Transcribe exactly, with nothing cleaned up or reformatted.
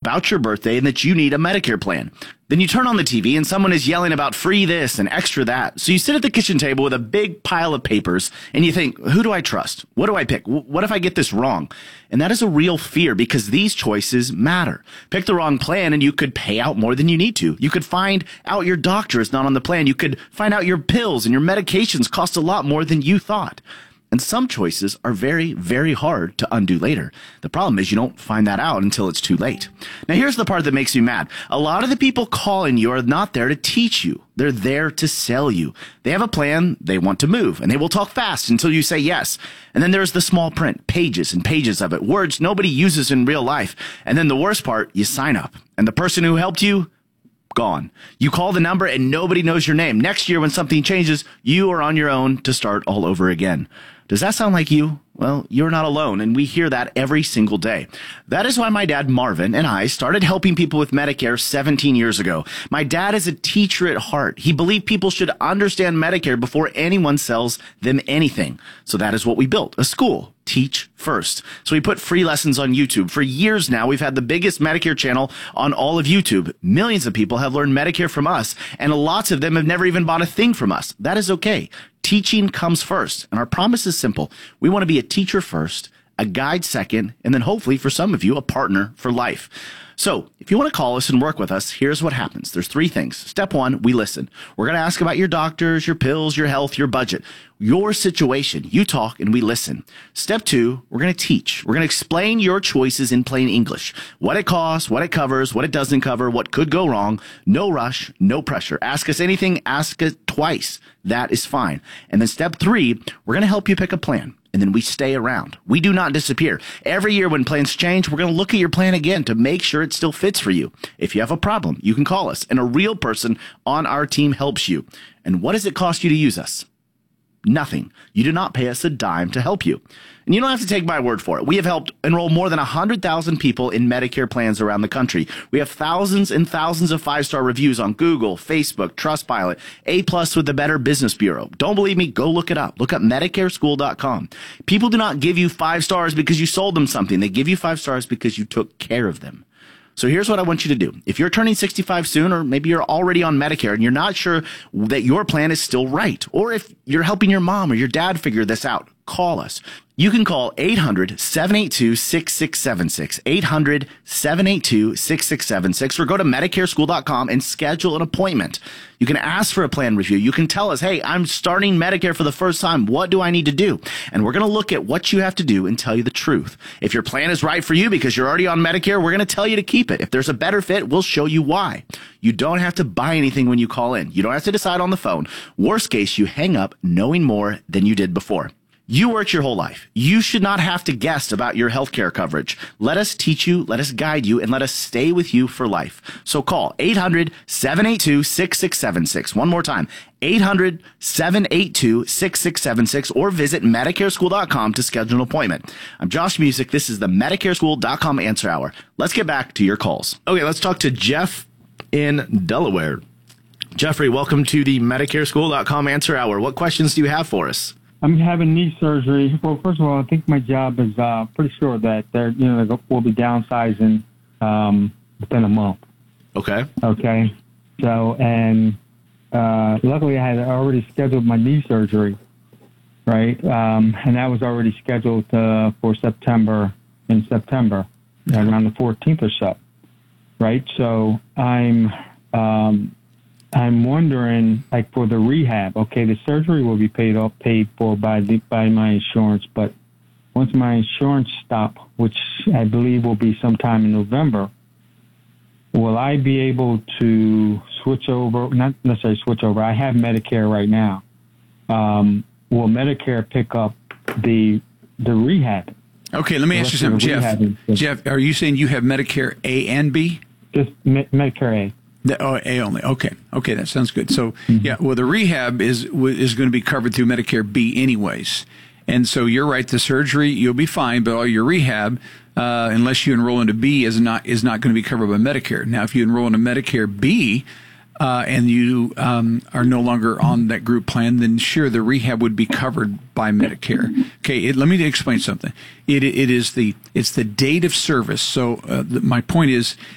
about your birthday and that you need a Medicare plan. Then you turn on the T V and someone is yelling about free this and extra that. So you sit at the kitchen table with a big pile of papers and you think, who do I trust? What do I pick? What if I get this wrong? And that is a real fear because these choices matter. Pick the wrong plan and you could pay out more than you need to. You could find out your doctor is not on the plan. You could find out your pills and your medications cost a lot more than you thought. And some choices are very, very hard to undo later. The problem is you don't find that out until it's too late. Now, here's the part that makes me mad. A lot of the people calling you are not there to teach you. They're there to sell you. They have a plan, they want to move, and they will talk fast until you say yes. And then there's the small print, pages and pages of it, words nobody uses in real life. And then the worst part, you sign up. And the person who helped you, gone. You call the number and nobody knows your name. Next year when something changes, you are on your own to start all over again. Does that sound like you? Well, you're not alone, and we hear that every single day. That is why my dad, Marvin, and I started helping people with Medicare seventeen years ago. My dad is a teacher at heart. He believed people should understand Medicare before anyone sells them anything. So that is what we built, a school. Teach first. So we put free lessons on YouTube. For years now, we've had the biggest Medicare channel on all of YouTube. Millions of people have learned Medicare from us, and lots of them have never even bought a thing from us. That is okay. Teaching comes first, and our promise is simple. We want to be a teacher first, a guide second, and then hopefully for some of you, a partner for life. So if you want to call us and work with us, here's what happens. There's three things. Step one, we listen. We're going to ask about your doctors, your pills, your health, your budget, your situation. You talk and we listen. Step two, we're going to teach. We're going to explain your choices in plain English. What it costs, what it covers, what it doesn't cover, what could go wrong. No rush, no pressure. Ask us anything, ask it twice. That is fine. And then step three, we're going to help you pick a plan. And then we stay around. We do not disappear. Every year when plans change, we're going to look at your plan again to make sure it still fits for you. If you have a problem, you can call us, and a real person on our team helps you. And what does it cost you to use us? Nothing. You do not pay us a dime to help you. And you don't have to take my word for it. We have helped enroll more than one hundred thousand people in Medicare plans around the country. We have thousands and thousands of five-star reviews on Google, Facebook, Trustpilot, A-plus with the Better Business Bureau. Don't believe me? Go look it up. Look up Medicare School dot com. People do not give you five stars because you sold them something. They give you five stars because you took care of them. So here's what I want you to do. If you're turning sixty-five soon, or maybe you're already on Medicare and you're not sure that your plan is still right, or if you're helping your mom or your dad figure this out, call us. You can call eight hundred, seven eight two, six six seven six, eight hundred, seven eight two, six six seven six, or go to Medicare School dot com and schedule an appointment. You can ask for a plan review. You can tell us, hey, I'm starting Medicare for the first time. What do I need to do? And we're going to look at what you have to do and tell you the truth. If your plan is right for you because you're already on Medicare, we're going to tell you to keep it. If there's a better fit, we'll show you why. You don't have to buy anything when you call in. You don't have to decide on the phone. Worst case, you hang up knowing more than you did before. You worked your whole life. You should not have to guess about your healthcare coverage. Let us teach you, let us guide you, and let us stay with you for life. So call eight hundred, seven eight two, six six seven six. One more time, eight hundred, seven eight two, six six seven six, or visit Medicare School dot com to schedule an appointment. I'm Josh Music. This is the Medicare School dot com Answer Hour. Let's get back to your calls. Okay, let's talk to Jeff in Delaware. Jeffrey, welcome to the Medicare School dot com Answer Hour. What questions do you have for us? I'm having knee surgery. Well, first of all, I think my job is uh, pretty sure that they're, you know, they will be downsizing um, within a month. Okay. Okay. So, and uh, luckily I had already scheduled my knee surgery, right? Um, and that was already scheduled uh, for September, in September, around the fourteenth or so, right? So I'm... Um, I'm wondering, like, for the rehab, okay, the surgery will be paid off, paid for by the, by my insurance, but once my insurance stop, which I believe will be sometime in November, will I be able to switch over, not necessarily switch over, I have Medicare right now. Um, will Medicare pick up the the rehab? Okay, let me ask you something, Jeff. Jeff, are you saying you have Medicare A and B? Just Me- Medicare A. The, oh, A only. Okay. Okay, that sounds good. So, mm-hmm. yeah, well, the rehab is is going to be covered through Medicare B anyways. And so you're right, the surgery, you'll be fine, but all your rehab, uh, unless you enroll into B, is not is not going to be covered by Medicare. Now, if you enroll into Medicare B uh, and you um, are no longer on that group plan, then sure, the rehab would be covered by Medicare. Okay, it, let me explain something. It it is the it's the date of service. So uh, the, my point is,